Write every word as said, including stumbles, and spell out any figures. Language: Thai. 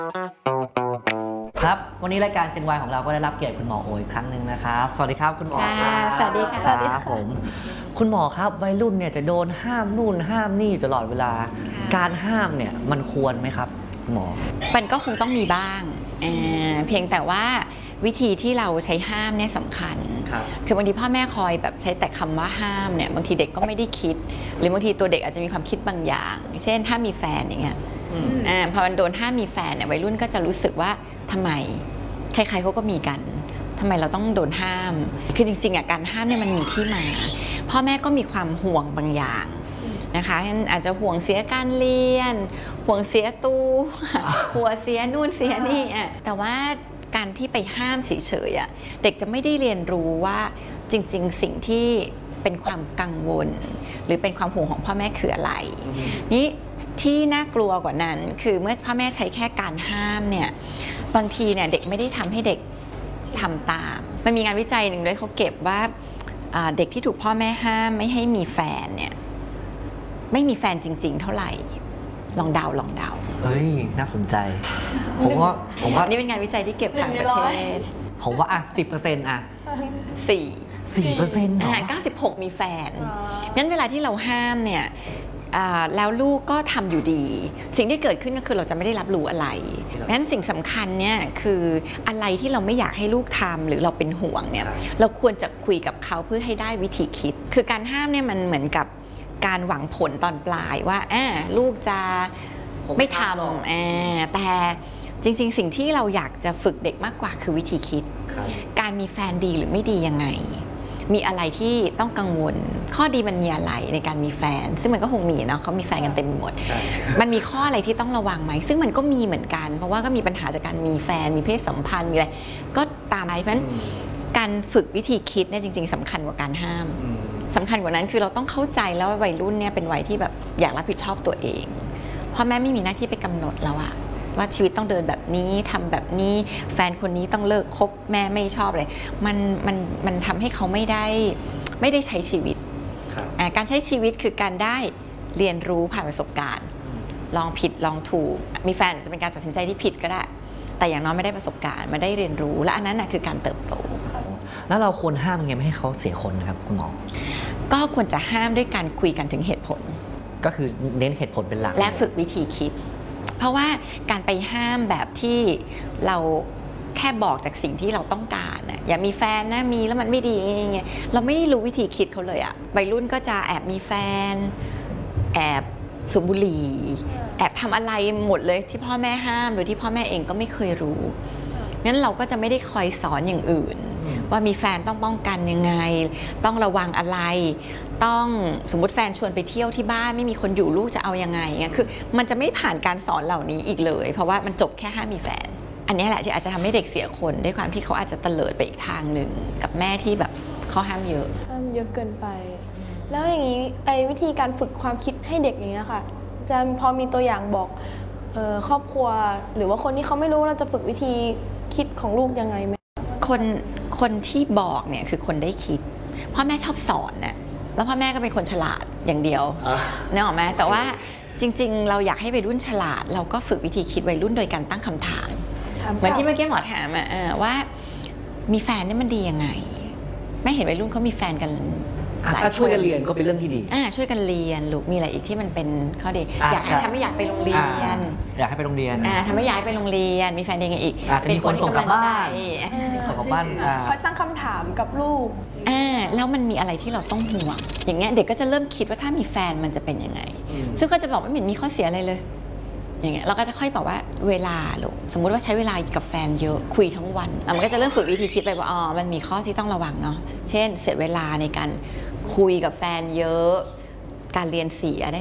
ครับวันนี้รายการ Gen Y ของเราก็ได้รับเกียรติคุณหมอโออีกครั้งหนึ่งนะครับสวัสดีครับคุณหมอครับสวัสดีค่ะครับผมคุณหมอครับวัยรุ่นเนี่ยจะโดนห้ามนู่นห้ามนี่ตลอดเวลาการห้ามเนี่ยมันควรไหมครับคุณหมอมันก็คงต้องมีบ้างเเพียงแต่ว่าวิธีที่เราใช้ห้ามเนี่ยสำคัญคือบางทีพ่อแม่คอยแบบใช้แต่คำว่าห้ามเนี่ยบางทีเด็กก็ไม่ได้คิดหรือบางทีตัวเด็กอาจจะมีความคิดบางอย่าง เช่นถ้ามีแฟนอย่างเงี้ยอ่าพอมันโดนห้ามมีแฟนเนี่ยวัยรุ่นก็จะรู้สึกว่าทำไมใครๆเขาก็มีกันทำไมเราต้องโดนห้ามคือจริงๆอ่ะการห้ามเนี่ยมันมีที่มาพ่อแม่ก็มีความห่วงบางอย่างนะคะอาจจะห่วงเสียการเรียนห่วงเสียตู้หัวเสียนู่นเสียนี่อ่ะแต่ว่าการที่ไปห้ามเฉยๆอ่ะเด็กจะไม่ได้เรียนรู้ว่าจริงๆสิ่งที่เป็นความกังวลหรือเป็นความห่วงของพ่อแม่คืออะไรนี่ที่น่ากลัวกว่านั้นคือเมื่อพ่อแม่ใช้แค่การห้ามเนี่ยบางทีเนี่ยเด็กไม่ได้ทำให้เด็กทำตามมันมีงานวิจัยหนึ่งด้วยเขาเก็บว่าเด็กที่ถูกพ่อแม่ห้ามไม่ให้มีแฟนเนี่ยไม่มีแฟนจริงๆเท่าไหร่ลองเดาลองเดาเฮ้ยน่าสนใจผมว่าผมว่านี่เป็นงานวิจัยที่เก็บต่างประเทศผมว่าอ่ะสิบเปอร์เซ็นต์อ่ะสี่สี่เปอร์เซ็นต์อ่าเก้าสิบหกมีแฟนงั้นเวลาที่เราห้ามเนี่ยแล้วลูกก็ทำอยู่ดีสิ่งที่เกิดขึ้นก็คือเราจะไม่ได้รับรู้อะไรงั้นสิ่งสำคัญเนี่ยคืออะไรที่เราไม่อยากให้ลูกทำหรือเราเป็นห่วงเนี่ยเราควรจะคุยกับเขาเพื่อให้ได้วิธีคิดคือการห้ามเนี่ยมันเหมือนกับการหวังผลตอนปลายว่าลูกจะไม่ทำแต่จริงๆสิ่งที่เราอยากจะฝึกเด็กมากกว่าคือวิธีคิดการมีแฟนดีหรือไม่ดียังไงมีอะไรที่ต้องกังวลข้อดีมันมีอะไรในการมีแฟนซึ่งมันก็คงมีเนาะเขามีแฟนกันเต็มไปหมดมันมีข้ออะไรที่ต้องระวังไหมซึ่งมันก็มีเหมือนกันเพราะว่าก็มีปัญหาจากการมีแฟนมีเพศสัมพันธ์มีอะไรก็ตามไปเพราะฉะนั้นการฝึกวิธีคิดเนี่ยจริงๆสำคัญกว่าการห้ามสำคัญกว่านั้นคือเราต้องเข้าใจแล้วว่าวัยรุ่นเนี่ยเป็นวัยที่แบบอยากรับผิดชอบตัวเองพ่อแม่ไม่มีหน้าที่ไปกำหนดแล้วอะว่าชีวิตต้องเดินแบบนี้ทำแบบนี้แฟนคนนี้ต้องเลิกคบแม่ไม่ชอบเลยมันมันมันทำให้เขาไม่ได้ไม่ได้ใช้ชีวิตการใช้ชีวิตคือการได้เรียนรู้ผ่านประสบการณ์ลองผิดลองถูกมีแฟนจะเป็นการตัดสินใจที่ผิดก็ได้แต่อย่างน้อยไม่ได้ประสบการณ์มาได้เรียนรู้และอันนั้นนะคือการเติบโตแล้วเราควรห้ามยังไงไม่ให้เขาเสียคนนะครับคุณหมอก็ควรจะห้ามด้วยการคุยกันถึงเหตุผลก็คือเน้นเหตุผลเป็นหลักและฝึกวิธีคิดเพราะว่าการไปห้ามแบบที่เราแค่บอกจากสิ่งที่เราต้องการนะอย่ามีแฟนนะมีแล้วมันไม่ดีอย่างเงี้ยเราไม่ได้รู้วิธีคิดเขาเลยอะวัยรุ่นก็จะแอบมีแฟนแอบสูบบุหรี่แอบทำอะไรหมดเลยที่พ่อแม่ห้ามโดยที่พ่อแม่เองก็ไม่เคยรู้งั้นเราก็จะไม่ได้คอยสอนอย่างอื่นว่ามีแฟนต้องป้องกันยังไงต้องระวังอะไรต้องสมมติแฟนชวนไปเที่ยวที่บ้านไม่มีคนอยู่ลูกจะเอายังไงเงี้ยคือมันจะไม่ผ่านการสอนเหล่านี้อีกเลยเพราะว่ามันจบแค่ห้ามมีแฟนอันนี้แหละที่อาจจะทำให้เด็กเสียคนด้วยความที่เขาอาจจะเตลิดไปอีกทางหนึ่งกับแม่ที่แบบเขาห้ามเยอะห้ามเยอะเกินไปแล้วอย่างนี้ไอ้วิธีการฝึกความคิดให้เด็กอย่างเงี้ยค่ะจะพอมีตัวอย่างบอกเอ่อครอบครัวหรือว่าคนที่เขาไม่รู้เราจะฝึกวิธีคิดของลูกยังไงไหมคนคนที่บอกเนี่ยคือคนได้คิดพ่อแม่ชอบสอนน่ะแล้วพ่อแม่ก็เป็นคนฉลาดอย่างเดียวนึกออกไหมแต่ว่าจริงๆเราอยากให้วัยรุ่นฉลาดเราก็ฝึกวิธีคิดวัยรุ่นโดยการตั้งคำถามเหมือนที่เมื่อกี้หมอถามอะว่ามีแฟนนี่มันดียังไงไม่เห็นวัยรุ่นเขามีแฟนกันถ้าช่วยกันเรียนก็เป็นเรื่องที่ดีช่วยกันเรียนลูกมีอะไรอีกที่มันเป็นข้อดีอยากให้ทำไม่อยากไปโรงเรียนอยากให้ไปโรงเรียนทำไม่อยากไปโรงเรียนมีแฟนเองอีกเป็นคนส่งกลับบ้านส่งกลับบ้านคอยตั้งคำถามกับลูกแล้วมันมีอะไรที่เราต้องห่วงอย่างเงี้ยเด็กก็จะเริ่มคิดว่าถ้ามีแฟนมันจะเป็นยังไงซึ่งก็จะบอกไม่เห็นมีข้อเสียอะไรเลยอย่างเงี้ยเราก็จะค่อยบอกว่าเวลาลูกสมมุติว่าใช้เวลากับแฟนเยอะคุยทั้งวันมันก็จะเริ่มฝึกวิธีคิดไปว่าอ๋อมันมีข้อที่ต้องระวังเนาะเช่นเสียเวลาในการคุยกับแฟนเยอะการเรียนเสียได้